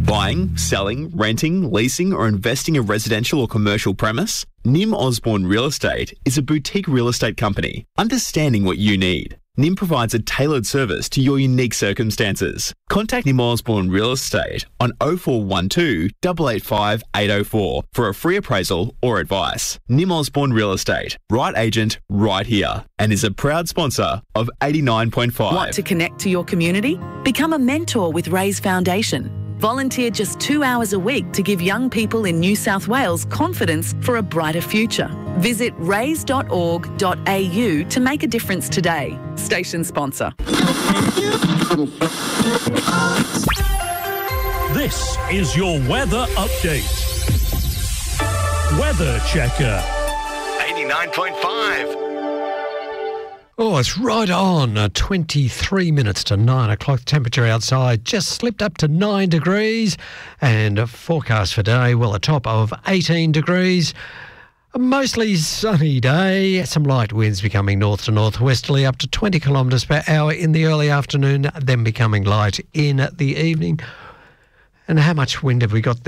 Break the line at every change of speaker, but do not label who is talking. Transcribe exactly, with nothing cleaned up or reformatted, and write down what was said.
Buying, selling, renting, leasing or investing a residential or commercial premise? Nim Osborne Real Estate is a boutique real estate company understanding what you need. Nim provides a tailored service to your unique circumstances. Contact Nim Osborne Real Estate on oh four one two, eight eight five, eight oh four for a free appraisal or advice. Nim Osborne Real Estate, right agent, right here, and is a proud sponsor of eighty-nine point five.
Want to connect to your community? Become a mentor with Raise Foundation. Volunteer just two hours a week to give young people in New South Wales confidence for a brighter future. Visit raise dot org dot a u to make a difference today. Station sponsor.
This is your weather update. Weather Checker.
eighty-nine point five.
Oh, it's right on. Uh, twenty-three minutes to nine o'clock. Temperature outside just slipped up to nine degrees. And a forecast for today, well, a top of eighteen degrees. A mostly sunny day. Some light winds becoming north to northwesterly up to twenty kilometres per hour in the early afternoon, then becoming light in the evening. And how much wind have we got there?